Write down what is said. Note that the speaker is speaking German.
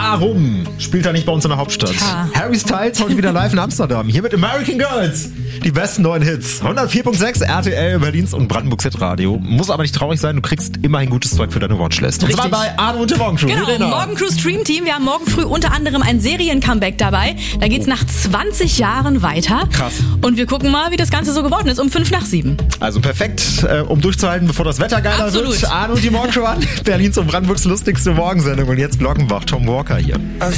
Warum spielt er nicht bei uns in der Hauptstadt? Tja. Harry Styles heute wieder live in Amsterdam. Hier mit American Girls. Die besten neuen Hits. 104.6 RTL, Berlins und Brandenburgs Hitradio. Muss aber nicht traurig sein, du kriegst immerhin gutes Zeug für deine Watchlist. Und zwar bei Arno und der Morgencrew. Genau, Morgencrew Stream Team. Wir haben morgen früh unter anderem ein Serien-Comeback dabei. Da geht's nach 20 Jahren weiter. Krass. Und wir gucken mal, wie das Ganze so geworden ist, um 5:05. Also perfekt, um durchzuhalten, bevor das Wetter geiler wird. Arno und die Morgencrew an. Berlins und Brandenburgs lustigste Morgensendung. Und jetzt Glockenbach, Tom Walker hier.